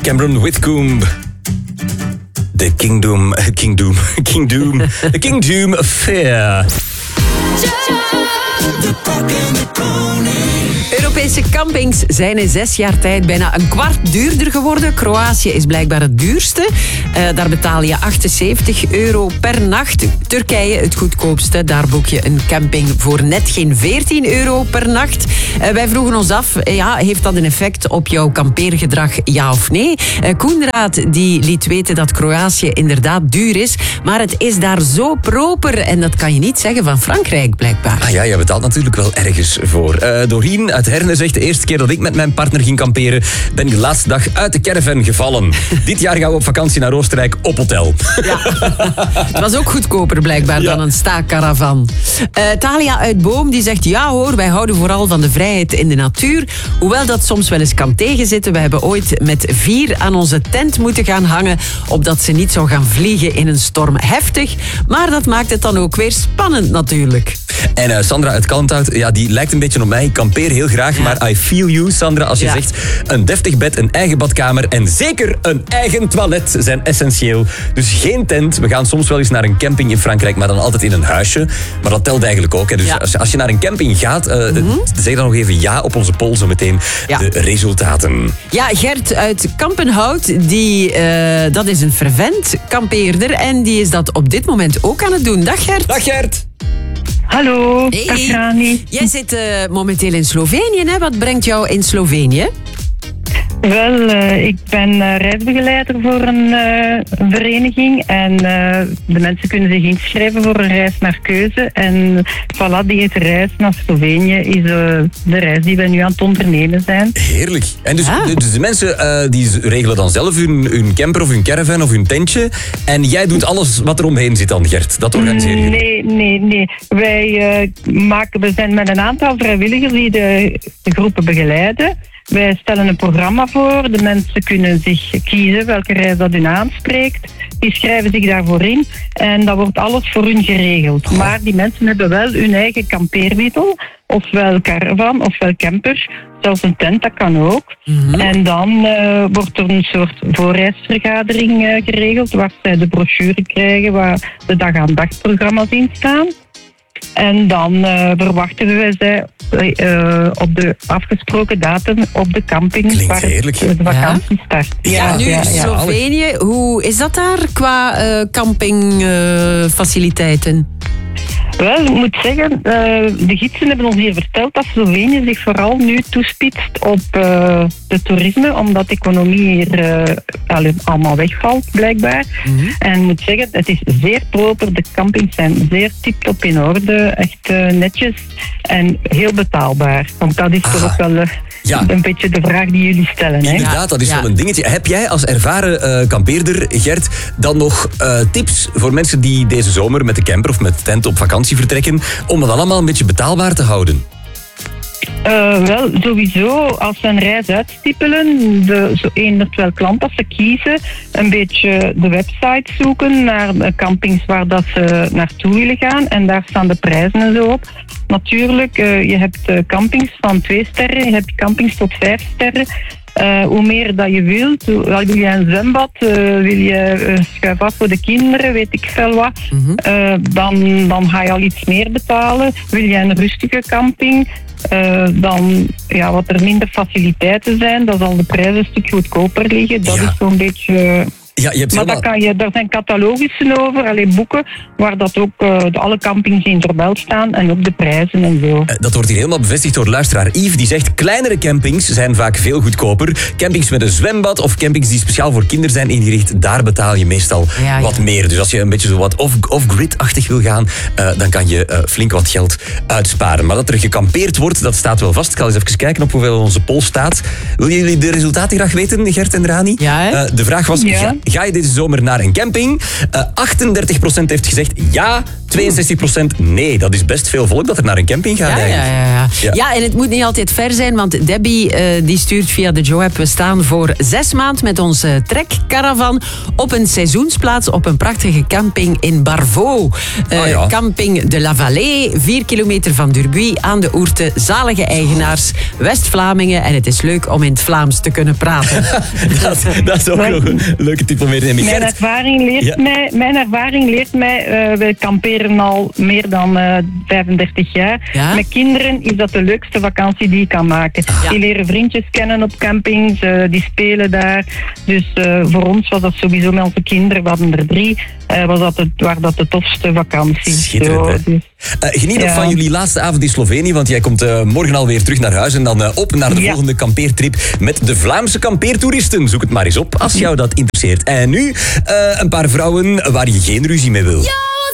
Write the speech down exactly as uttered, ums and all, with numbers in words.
Cameron Whitcomb. De Kingdom... Kingdom... Kingdom... De Kingdom Affair. Europese campings zijn in zes jaar tijd bijna een kwart duurder geworden. Kroatië is blijkbaar het duurste. Uh, daar betaal je achtenzeventig euro per nacht. Turkije het goedkoopste. Daar boek je een camping voor net geen veertien euro per nacht. Uh, wij vroegen ons af, uh, ja, heeft dat een effect op jouw kampeergedrag, ja of nee? Uh, Koenraad die liet weten dat Kroatië inderdaad duur is. Maar het is daar zo proper. En dat kan je niet zeggen van Frankrijk, blijkbaar. Ah ja, je betaalt natuurlijk wel ergens voor. Uh, Doreen uit Herne zegt, de eerste keer dat ik met mijn partner ging kamperen, ben ik de laatste dag uit de caravan gevallen. Dit jaar gaan we op vakantie naar Oostenrijk op hotel. Ja. Het was ook goedkoper blijkbaar ja. dan een staakkaravan. Uh, Talia uit Boom die zegt, ja hoor, wij houden vooral van de vrijheid in de natuur. Hoewel dat soms wel eens kan tegenzitten. We hebben ooit met vier aan onze tent moeten gaan hangen, opdat ze niet zou gaan vliegen in een storm. Heftig, maar dat maakt het dan ook weer spannend natuurlijk. En uh, Sandra uit Kalmthout, ja, die lijkt een beetje op mij. Ik kampeer heel graag, ja. maar I feel you, Sandra, als je ja. zegt een deftig bed, een eigen badkamer en zeker een eigen toilet zijn essentieel. Dus geen tent. We gaan soms wel eens naar een camping in Frankrijk, maar dan altijd in een huisje. Maar dat telt eigenlijk ook. Hè. Dus ja. als, als je naar een camping gaat, uh, mm-hmm. zeg dan nog even ja op onze poll zo meteen ja. de resultaten. Ja, Gert uit Kampenhout, die, uh, dat is een fervent kampeerder en die is dat op dit moment ook aan het doen. Dag Gert. Dag Gert. Hallo, hey. dag Rani. Jij zit uh, momenteel in Slovenië, hè? Wat brengt jou in Slovenië? Wel, uh, ik ben uh, reisbegeleider voor een, uh, een vereniging en uh, de mensen kunnen zich inschrijven voor een reis naar keuze. En voilà, die reis naar Slovenië is uh, de reis die we nu aan het ondernemen zijn. Heerlijk. En dus, ah. dus de mensen uh, die regelen dan zelf hun, hun camper of hun caravan of hun tentje en jij doet alles wat er omheen zit dan, Gert? Dat organiseer je? Nee, nee, nee. Wij uh, maken, we zijn met een aantal vrijwilligers die de, de groepen begeleiden. Wij stellen een programma voor. De mensen kunnen zich kiezen welke reis dat hun aanspreekt. Die schrijven zich daarvoor in. En dat wordt alles voor hun geregeld. Maar die mensen hebben wel hun eigen kampeermiddel. Ofwel caravan, ofwel camper. Zelfs een tent, dat kan ook. Mm-hmm. En dan uh, wordt er een soort voorreisvergadering uh, geregeld. Waar zij de brochure krijgen, waar de dag-aan-dag-programma's in staan. En dan uh, verwachten we zij uh, op de afgesproken datum op de camping. Klinkt waar heerlijk. de vakantie start. Ja, ja, nu ja, ja. Slovenië, hoe is dat daar qua uh, campingfaciliteiten? Uh, Wel, ik moet zeggen, uh, de gidsen hebben ons hier verteld dat Slovenië zich vooral nu toespitst op uh, de toerisme, omdat de economie hier uh, allemaal wegvalt, blijkbaar. Mm-hmm. En ik moet zeggen, het is zeer proper, de campings zijn zeer tip-top in orde, echt uh, netjes en heel betaalbaar. Want dat is ah. toch ook wel... Uh, Ja. Een beetje de vraag die jullie stellen. Hè? Inderdaad, dat is ja. wel een dingetje. Heb jij als ervaren uh, kampeerder, Gert, dan nog uh, tips voor mensen die deze zomer met de camper of met de tent op vakantie vertrekken, om het allemaal een beetje betaalbaar te houden? Uh, wel, sowieso, als ze een reis uitstippelen, de, zo één of twee klanten, als ze kiezen, een beetje de website zoeken naar de campings waar dat ze naartoe willen gaan. En daar staan de prijzen en zo op. Natuurlijk, uh, je hebt uh, campings van twee sterren, je hebt campings tot vijf sterren. Uh, hoe meer dat je wilt, wil je een zwembad, uh, wil je uh, schuif af voor de kinderen, weet ik veel wat, mm-hmm. uh, dan, dan ga je al iets meer betalen. Wil je een rustige camping, uh, dan ja, wat er minder faciliteiten zijn, dan zal de prijs een stuk goedkoper liggen. Dat ja. is zo'n beetje... Ja, je hebt maar helemaal... dat kan je, er zijn catalogussen over, alleen boeken, waar dat ook uh, de alle campings in vermeld staan en ook de prijzen en zo. Dat wordt hier helemaal bevestigd door luisteraar Yves, die zegt kleinere campings zijn vaak veel goedkoper. Campings met een zwembad of campings die speciaal voor kinderen zijn ingericht, daar betaal je meestal ja, ja. wat meer. Dus als je een beetje zo wat off, off-grid-achtig wil gaan, uh, dan kan je uh, flink wat geld uitsparen. Maar dat er gekampeerd wordt, dat staat wel vast. Ik ga eens even kijken op hoeveel onze poll staat. Wil jullie de resultaten graag weten, Gert en Rani? Ja, uh, de vraag was... Ja. Ga, Ga je deze zomer naar een camping? Uh, achtendertig procent heeft gezegd ja, tweeënzestig procent nee. Dat is best veel volk dat er naar een camping gaat. Ja, ja, ja, ja. ja. ja, en het moet niet altijd ver zijn, want Debbie uh, die stuurt via de Joe-app. We staan voor zes maanden met onze trekcaravan op een seizoensplaats op een prachtige camping in Barvaux. Uh, oh ja. Camping de La Vallée, vier kilometer van Durbuy aan de Ourthe. Zalige eigenaars, West-Vlamingen. En het is leuk om in het Vlaams te kunnen praten. dat, dat is ook nog een leuke tip om mee te nemen. Mijn ervaring leert ja. mij, mijn ervaring leert mij uh, we kamperen al meer dan uh, vijfendertig jaar. Ja? Met kinderen is dat de leukste vakantie die je kan maken. Ja. Die leren vriendjes kennen op campings, uh, die spelen daar. Dus uh, voor ons was dat sowieso met onze kinderen, we hadden er drie, uh, was dat het, waren dat de tofste vakanties. Schitterend, hè? Uh, geniet ja. ook van jullie laatste avond in Slovenië, want jij komt uh, morgen alweer terug naar huis en dan uh, op naar de ja. volgende kampeertrip met de Vlaamse kampeertoeristen. Zoek het maar eens op als jou dat interesseert. En nu uh, een paar vrouwen waar je geen ruzie mee wil. Ja!